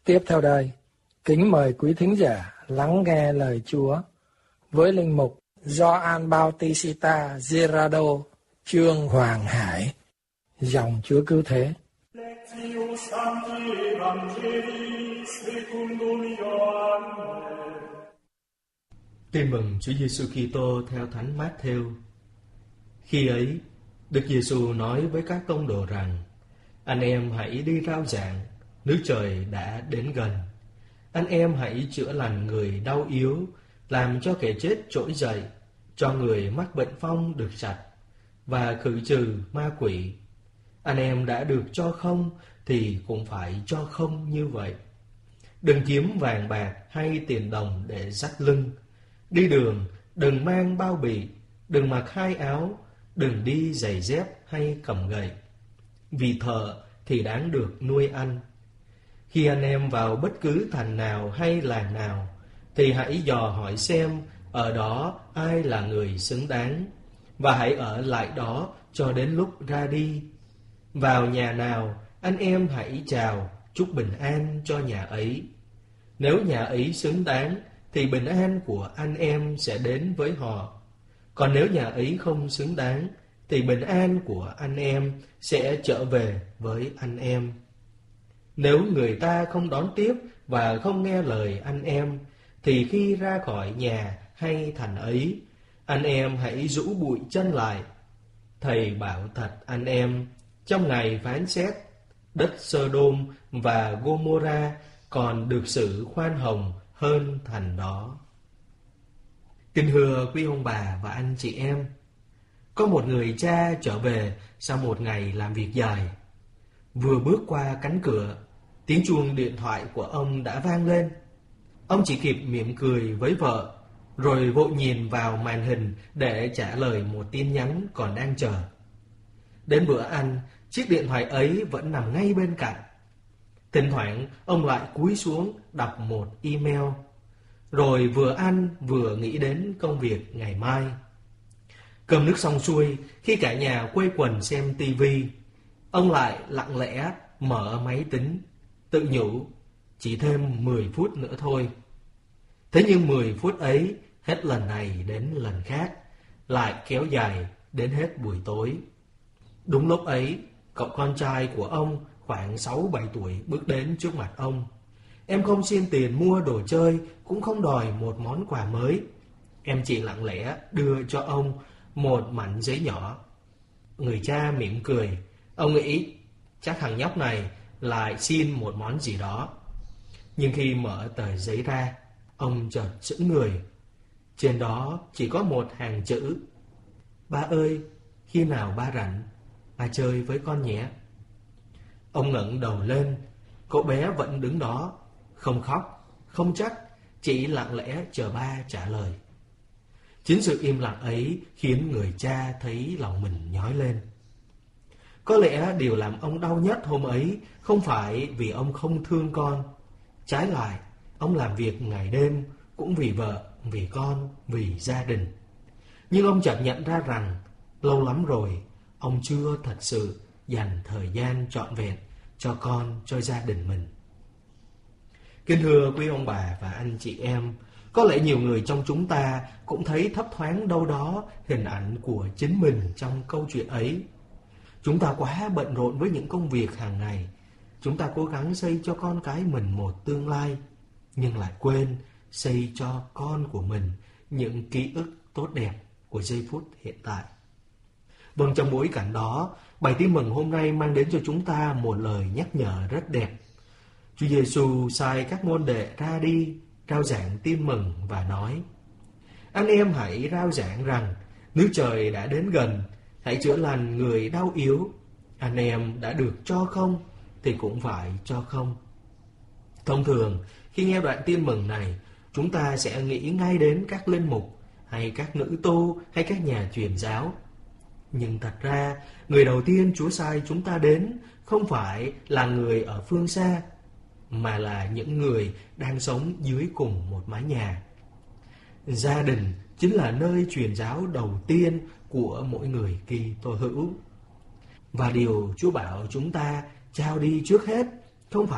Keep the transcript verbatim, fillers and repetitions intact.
Tiếp theo đây, kính mời quý thính giả lắng nghe lời Chúa với linh mục Gioan Bautista Gerardo, chương Hoàng Hải, dòng Chúa Cứu Thế. Tin mừng Chúa Giêsu Kitô theo Thánh Mát-thêu. Khi ấy, Đức Giêsu nói với các tông đồ rằng: Anh em hãy đi rao giảng, nước trời đã đến gần. Anh em hãy chữa lành người đau yếu, làm cho kẻ chết trỗi dậy, cho người mắc bệnh phong được sạch, và khử trừ ma quỷ. Anh em đã được cho không thì cũng phải cho không như vậy. Đừng kiếm vàng bạc hay tiền đồng để dắt lưng. Đi đường đừng mang bao bì, đừng mặc hai áo, đừng đi giày dép hay cầm gậy. Vì thợ thì đáng được nuôi ăn. Khi anh em vào bất cứ thành nào hay làng nào, thì hãy dò hỏi xem ở đó ai là người xứng đáng, và hãy ở lại đó cho đến lúc ra đi. Vào nhà nào, anh em hãy chào, chúc bình an cho nhà ấy. Nếu nhà ấy xứng đáng, thì bình an của anh em sẽ đến với họ. Còn nếu nhà ấy không xứng đáng, thì bình an của anh em sẽ trở về với anh em. Nếu người ta không đón tiếp và không nghe lời anh em, thì khi ra khỏi nhà hay thành ấy, anh em hãy rũ bụi chân lại. Thầy bảo thật anh em, trong ngày phán xét, đất Sơ-đôm và Gô-mô-ra còn được xử khoan hồng hơn thành đó. Kính thưa quý ông bà và anh chị em, có một người cha trở về sau một ngày làm việc dài. Vừa bước qua cánh cửa, tiếng chuông điện thoại của ông đã vang lên. Ông chỉ kịp mỉm cười với vợ, rồi vội nhìn vào màn hình để trả lời một tin nhắn còn đang chờ. Đến bữa ăn, chiếc điện thoại ấy vẫn nằm ngay bên cạnh. Thỉnh thoảng, ông lại cúi xuống đọc một email, rồi vừa ăn vừa nghĩ đến công việc ngày mai. Cơm nước xong xuôi, khi cả nhà quây quần xem tivi, ông lại lặng lẽ mở máy tính, tự nhủ chỉ thêm mười phút nữa thôi. Thế nhưng mười phút ấy hết lần này đến lần khác, lại kéo dài đến hết buổi tối. Đúng lúc ấy, cậu con trai của ông khoảng sáu bảy tuổi bước đến trước mặt ông. Em không xin tiền mua đồ chơi, cũng không đòi một món quà mới. Em chỉ lặng lẽ đưa cho ông một mảnh giấy nhỏ. Người cha mỉm cười. Ông nghĩ chắc thằng nhóc này lại xin một món gì đó. Nhưng khi mở tờ giấy ra, ông chợt sững người. Trên đó chỉ có một hàng chữ: Ba ơi, khi nào ba rảnh, ba chơi với con nhé. Ông ngẩng đầu lên, cậu bé vẫn đứng đó, không khóc, không trách, chỉ lặng lẽ chờ ba trả lời. Chính sự im lặng ấy khiến người cha thấy lòng mình nhói lên. Có lẽ điều làm ông đau nhất hôm ấy không phải vì ông không thương con. Trái lại, ông làm việc ngày đêm cũng vì vợ, vì con, vì gia đình. Nhưng ông chợt nhận ra rằng lâu lắm rồi ông chưa thật sự dành thời gian trọn vẹn cho con, cho gia đình mình. Kính thưa quý ông bà và anh chị em, có lẽ nhiều người trong chúng ta cũng thấy thấp thoáng đâu đó hình ảnh của chính mình trong câu chuyện ấy. Chúng ta quá bận rộn với những công việc hàng ngày. Chúng ta cố gắng xây cho con cái mình một tương lai, nhưng lại quên xây cho con của mình những ký ức tốt đẹp của giây phút hiện tại. Vâng, trong bối cảnh đó, bài tin mừng hôm nay mang đến cho chúng ta một lời nhắc nhở rất đẹp. Chúa Giêsu sai các môn đệ ra đi rao giảng tin mừng và nói: Anh em hãy rao giảng rằng nước trời đã đến gần, hãy chữa lành người đau yếu. Anh em đã được cho không thì cũng phải cho không. Thông thường, khi nghe đoạn tin mừng này, chúng ta sẽ nghĩ ngay đến các linh mục, hay các nữ tu, hay các nhà truyền giáo. Nhưng thật ra, người đầu tiên Chúa sai chúng ta đến không phải là người ở phương xa, mà là những người đang sống dưới cùng một mái nhà. Gia đình chính là nơi truyền giáo đầu tiên của mỗi người Kitô hữu. Và điều Chúa bảo chúng ta trao đi trước hết không phải